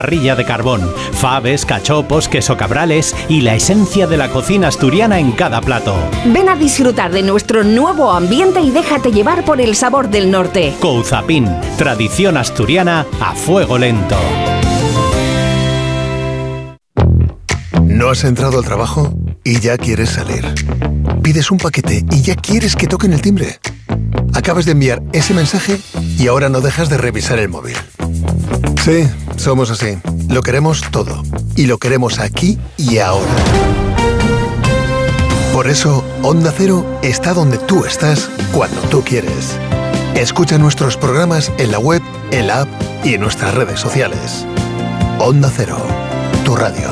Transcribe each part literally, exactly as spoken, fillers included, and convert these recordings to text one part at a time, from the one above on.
Parrilla de carbón, faves, cachopos, queso cabrales y la esencia de la cocina asturiana en cada plato. Ven a disfrutar de nuestro nuevo ambiente y déjate llevar por el sabor del norte. Couzapin, tradición asturiana a fuego lento. ¿No has entrado al trabajo y ya quieres salir? Pides un paquete y ya quieres que toquen el timbre. Acabas de enviar ese mensaje y ahora no dejas de revisar el móvil. Sí, somos así. Lo queremos todo. Y lo queremos aquí y ahora. Por eso, Onda Cero está donde tú estás cuando tú quieres. Escucha nuestros programas en la web, en la app y en nuestras redes sociales. Onda Cero, tu radio.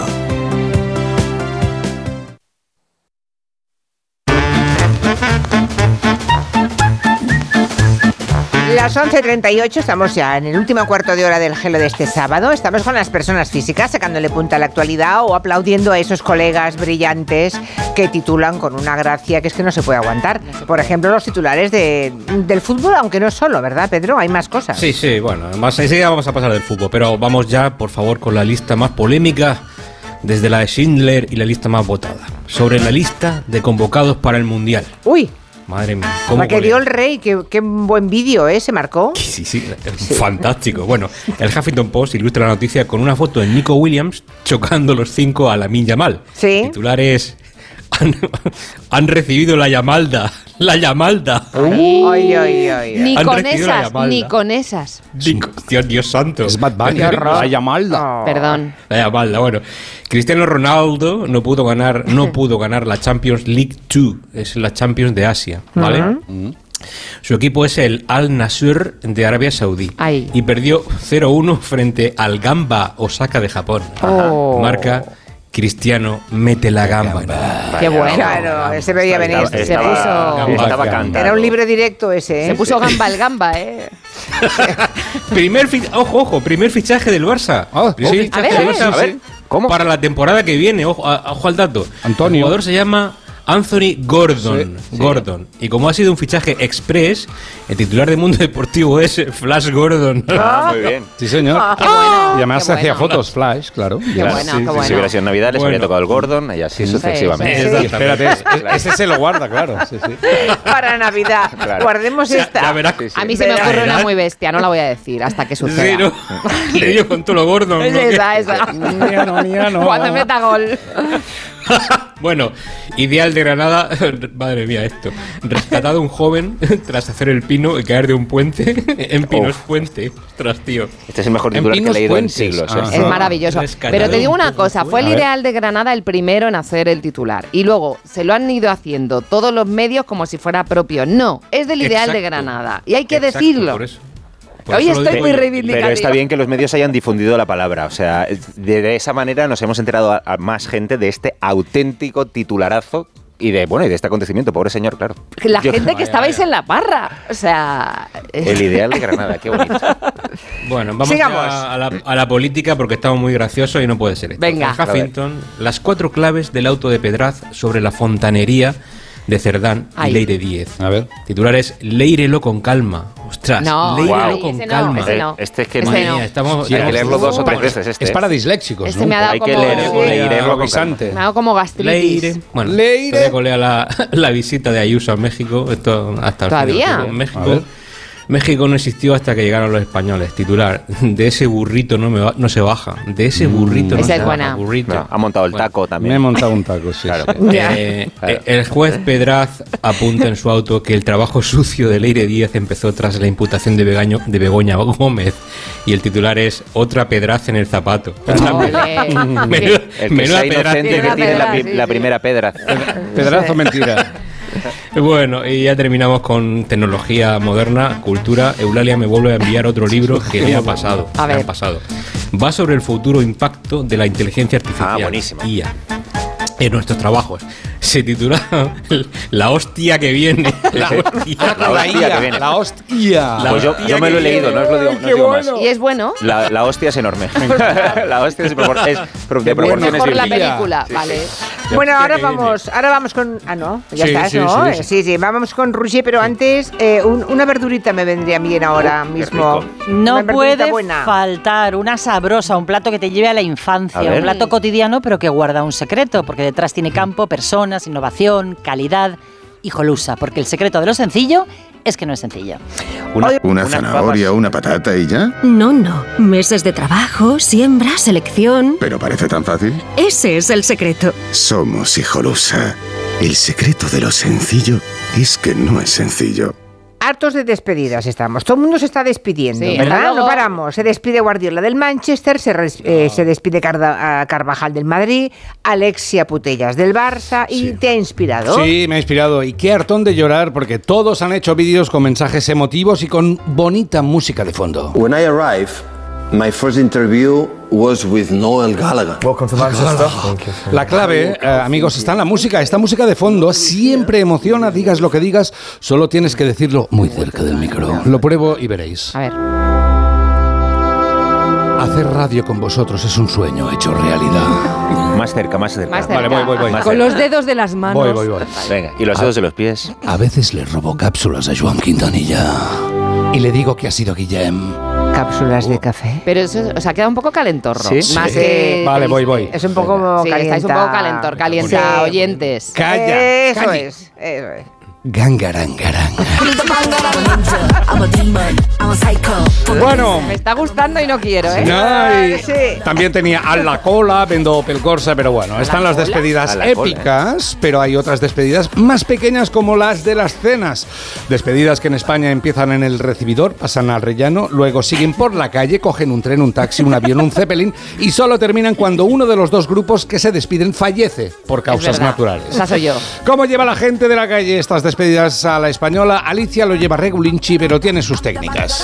Las once treinta y ocho, estamos ya en el último cuarto de hora del Gelo de este sábado. Estamos con las personas físicas sacándole punta a la actualidad o aplaudiendo a esos colegas brillantes que titulan con una gracia que es que no se puede aguantar. Por ejemplo, los titulares de, del fútbol, aunque no solo, ¿verdad, Pedro? Hay más cosas. Sí, sí, bueno, más enseguida vamos a pasar del fútbol, pero vamos ya, por favor, con la lista más polémica, desde la de Schindler y la lista más votada. Sobre la lista de convocados para el Mundial. ¡Uy! Madre mía. ¿Cómo la que dio el rey, qué, qué buen vídeo, ¿eh? Se marcó. Sí, sí, sí, fantástico. Bueno, el Huffington Post ilustra la noticia con una foto de Nico Williams chocando los cinco a Lamine Yamal. Sí. Titulares: han, han recibido la llamalda. La llamalda. Ay, ay, ay, ay. Ni Han con recibido la esas, llamalda. ni con esas. Dios, Dios, Dios santo. Es Bad Bunny. La llamalda. Oh. Perdón. La llamalda, bueno. Cristiano Ronaldo no pudo ganar, no pudo ganar la Champions League dos, es la Champions de Asia, ¿vale? Uh-huh. Su equipo es el Al Nassr de Arabia Saudí. Ay. Y perdió cero uno frente al Gamba Osaka de Japón. Oh. Marca: Cristiano mete la gamba. Qué bueno. Claro, se veía venir. Se puso... Estaba cantando. Era un libre directo ese, ¿eh? Se puso gamba el gamba, ¿eh? primer fi- ojo, ojo, primer fichaje del Barça. Ah, Primer sí. fichaje A ver, del a ver. Barça, A ver, ¿cómo? Para la temporada que viene, ojo, a- ojo al dato. Antonio. El jugador se llama Anthony Gordon. Sí, sí. Gordon. Y como ha sido un fichaje express, el titular de Mundo Deportivo es Flash Gordon. Ah, muy bien. Sí, señor. Qué bueno. Y además qué hacía bueno. fotos flash, claro. Qué Ya. bueno, Sí, qué sí, bueno. Si hubiera sido en Navidad, les Bueno. habría tocado el Gordon y así sucesivamente. sí. Exactamente. Espérate, es- ese se lo guarda, claro. Sí, sí. Para Navidad. Claro. Guardemos Ya- esta. ya verás. Sí, sí. A mí se me Verás. ocurre una muy bestia, no la voy a decir hasta que suceda. Sí, ¿no? Le dio con todo lo Gordon. Es ¿no? esa, esa. Ya no, ya no. Cuando meta gol. Bueno, Ideal de Granada, madre mía esto, rescatado un joven tras hacer el pino y caer de un puente en Pinos Uf. Puente. Ostras, tío. Este es el mejor En titular que he Pinos leído Puentes. en siglos. ¿eh? Ah. Es maravilloso. Rescatado Pero te digo una un poco cosa, fue el A ver. Ideal de Granada el primero en hacer el titular. Y luego se lo han ido haciendo todos los medios como si fuera propio. No, es del Ideal de Exacto. Granada. Y hay que Exacto, decirlo. por eso. Por Hoy eso lo estoy digo muy yo. reivindicativa. Pero está bien que los medios hayan difundido la palabra. O sea, de, de esa manera nos hemos enterado a, a más gente de este auténtico titularazo y de bueno y de este acontecimiento. Pobre señor, claro. La Yo- gente que Vaya, estabais vaya. en la parra. O sea... El Ideal de Granada, qué bonito. Bueno, vamos Sigamos. ya a la, a la política porque estamos muy graciosos y no puede ser esto. Venga. En Huffington, las cuatro claves del auto de Pedraz sobre la fontanería de Cerdán Ay. y Leire Díez. A ver. Titular es: léirelo con calma. Ostras, No, léirelo ese con no, calma. ese no. Este es que Ese Madre no. mía, estamos, Sí, hay que estamos- leerlo dos o tres Bueno, veces. Este, Es para ¿eh? disléxicos, Este ¿no? me ha dado Hay que como... leer, leerlo con calma. Avisante. Me ha dado como gastritis. Leire. Bueno, Leire. todavía colea la, la visita de Ayuso a México. Esto hasta el ¿Todavía? fin del siglo. A México, ver. México no existió hasta que llegaron los españoles. Titular: de ese burrito no, me va- no se baja. De ese burrito no Esa se es baja. buena. Burrito. No, ha montado el Bueno, taco Me he también. montado un taco, sí. Claro. sí. Eh, Claro. eh, el juez Pedraz apunta en su auto que el trabajo sucio de Leire Díez empezó tras la imputación de, Begaño, de Begoña Gómez. Y el titular es: otra Pedraz en el zapato. Ole. Menuda- El que menuda sea inocente Pedraz. que tiene la, pri- Sí, la sí. primera pedra. Pedrazo mentira. Bueno, y ya terminamos con tecnología moderna, cultura. Eulalia me vuelve a enviar otro libro que me ha pasado. A me ver. ha pasado. Va sobre el futuro impacto de la inteligencia artificial. Ah, buenísimo. I A. En nuestros trabajos. se titula La hostia que viene. La hostia, La hostia que viene. La hostia. Pues yo, yo me lo he leído, no os lo digo, no os digo más. ¿Y es bueno? La, la hostia es enorme. La hostia es, propor- es pro- de proporciones Mejor la bíblicas. película, vale. Bueno, ahora que vamos, ahora vamos con... Ah, no, ya Sí, estás, sí, ¿no? sí, Sí, sí. sí, vamos con Roger, pero antes eh, un- una verdurita me vendría bien ahora qué mismo. rico. No Una verdurita puede buena. faltar una sabrosa, un plato que te lleve a la infancia, A ver. un plato cotidiano pero que guarda un secreto, porque detrás tiene campo, personas, innovación, calidad y jolusa, porque el secreto de lo sencillo es que no es sencillo. Una, Una unas zanahoria, papas. una patata y ya. No, no. Meses de trabajo, siembra, selección. Pero parece tan fácil. Ese es el secreto. Somos Hijolusa. El secreto de lo sencillo es que no es sencillo. Hartos de despedidas estamos. Todo el mundo se está despidiendo, Sí, ¿verdad? luego- No paramos. Se despide Guardiola del Manchester, se, res- eh, se despide Carda- a Carvajal del Madrid, Alexia Putellas del Barça y te ha inspirado. Sí, me ha inspirado. Y qué hartón de llorar porque todos han hecho vídeos con mensajes emotivos y con bonita música de fondo. When I arrived, my first interview was with Noel Gallagher. Welcome to Manchester. La clave, eh, amigos, está en la música. Esta música de fondo siempre emociona, digas lo que digas, solo tienes que decirlo muy cerca del micro. Lo pruebo y veréis. A ver. Hacer radio con vosotros es un sueño hecho realidad. Más cerca, más cerca. Más cerca. Vale, voy, voy, voy. Más Con cerca. los dedos de las manos. Voy, voy, voy. Venga, y los dedos de los pies. A veces le robo cápsulas a Joan Quintanilla y le digo que ha sido Guillem. Cápsulas de café. Pero eso, o sea, queda un poco calentorro. Sí. Más Sí. que... Vale, voy, voy. Es un poco Sí, calienta. estáis un poco calentor, calienta, Sí. oyentes. Calla. Eso calla. es, eso es. Gangarangaranga. Bueno. Me está gustando y no quiero, ¿eh? No, y Sí. también tenía a la cola, vendo Opel Corsa, pero bueno, están las cola? despedidas A la cola, épicas, pero hay otras despedidas más pequeñas como las de las cenas. Despedidas que en España empiezan en el recibidor, pasan al rellano, luego siguen por la calle, cogen un tren, un taxi, un avión, un zeppelin y solo terminan cuando uno de los dos grupos que se despiden fallece por causas verdad. naturales. Esa soy yo. ¿Cómo lleva la gente de la calle estas despedidas a la española? Alicia lo lleva regulinchi, pero tiene sus técnicas.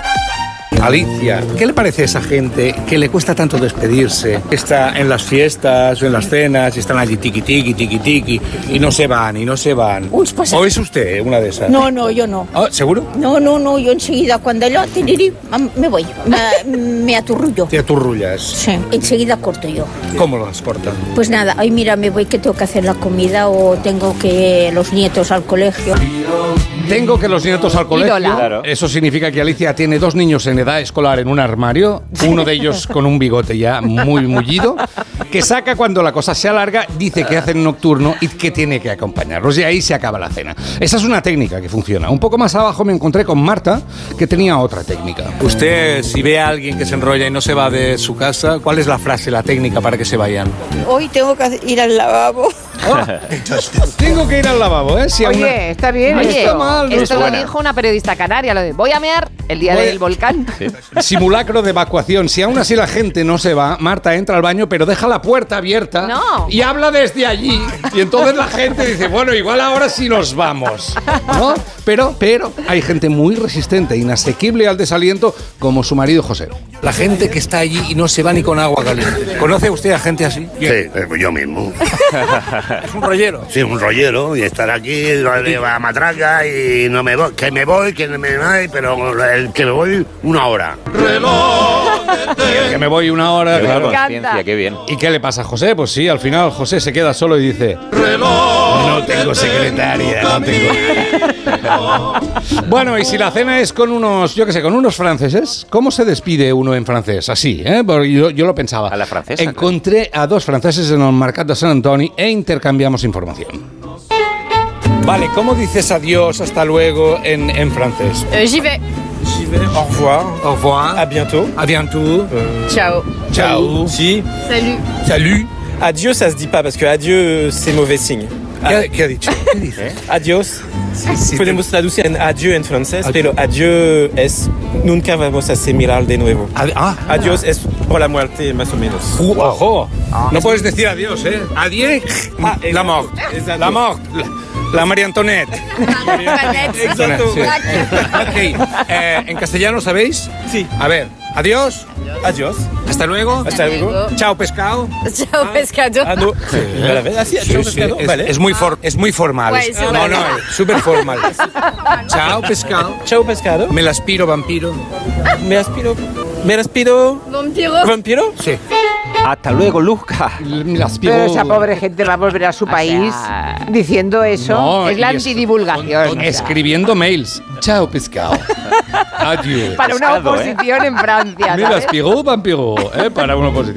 Alicia, ¿qué le parece a esa gente que le cuesta tanto despedirse? Está en las fiestas o en las cenas y están allí tiqui tiqui, tiqui tiqui y no se van y no se van. Uy, pues- ¿O es usted una de esas? No, no, yo no. Ah, ¿seguro? No, no, no, yo enseguida cuando lo tiriri, me voy, me, me aturrullo. Te aturrullas. Sí, enseguida corto yo. ¿Cómo las cortan? Pues nada, ay mira, me voy que tengo que hacer la comida o tengo que los nietos al colegio. Tengo que los nietos al colegio. Ídola. Claro. Eso significa que Alicia tiene dos niños en edad escolar en un armario, uno de ellos con un bigote ya muy mullido, que saca cuando la cosa se alarga, dice que hacen nocturno y que tiene que acompañarlos. Y ahí se acaba la cena. Esa es una técnica que funciona. Un poco más abajo me encontré con Marta, que tenía otra técnica. Usted, si ve a alguien que se enrolla y no se va de su casa, ¿cuál es la frase, la técnica para que se vayan? Hoy tengo que ir al lavabo. Tengo que ir al lavabo, ¿eh? Si a Oye, una- está bien No Oye, está mal, no esto está lo buena. dijo una periodista canaria, lo de voy a mear el día Voy- del volcán. Simulacro de evacuación. Si aún así la gente no se va, Marta entra al baño, pero deja la puerta abierta No. y habla desde allí. Y entonces la gente dice, bueno, igual ahora sí nos vamos. ¿No? Pero, pero hay gente muy resistente, inasequible al desaliento, como su marido José. La gente que está allí y no se va ni con agua caliente. ¿Conoce usted a gente así? Sí, eh, yo mismo. Es un rollero. Sí, un rollero y estar aquí a matraca y no me voy, que me voy, que me voy, pero el que me voy una hora. Que me voy una hora, Qué claro. buena conciencia, qué bien. ¿Y qué le pasa a José? Pues sí, al final José se queda solo y dice, no tengo secretaria, no tengo... Bueno, y si la cena es con unos, yo qué sé, con unos franceses, ¿cómo se despide uno en francés? Así, ¿eh? Porque yo, yo lo pensaba. A la francesa. Encontré a dos franceses en el Mercat de Sant Antoni e intercambiamos información. Vale, ¿cómo dices adiós, hasta luego en, en francés? J'y vais. J'y vais, au revoir. Au revoir. À bientôt. À bientôt. Ciao. Ciao. Si. Salut. Salut. Adieu, ça se dit pas parce que adieu, c'est mauvais signe. ¿Qué ha, qué ha dicho? ¿Qué dice? Adiós. Podemos traducir en adieu en francés, pero adieu es nunca vamos a se mirar de nuevo. Ah, adiós es por la muerte, más o menos. Uh, ojo. No puedes decir adiós, ¿eh? Adiós. Ah, la mort. Exacto. La mort. La, la María Antoinette. Exacto. Sí. Ok. Eh, ¿En castellano sabéis? Sí. A ver. Adiós. Adiós. Hasta Hasta luego. Hasta luego. Chao, pescado. Chao, pescado. Ah, no. A la vez, así, Sí, chao, sí, pescado. es, Vale. es muy for- es muy formal. Guay, sí, no, vale. no, es súper formal. Chao, pescado. Chao, pescado. Me la aspiro, vampiro. Me aspiro. Me aspiro. Vampiro. ¿Vampiro? Sí. Hasta luego, Luca. Me las Pero pido- esa pobre gente va a volver a su país sea, diciendo eso. No, Es la y es- antidivulgación. con- escribiendo mails. Chao, pescado. Adiós. Para una Pescado, ¿eh? oposición en Francia, Me las ¿sabes? pegó, vampiro. ¿eh? Para una oposición.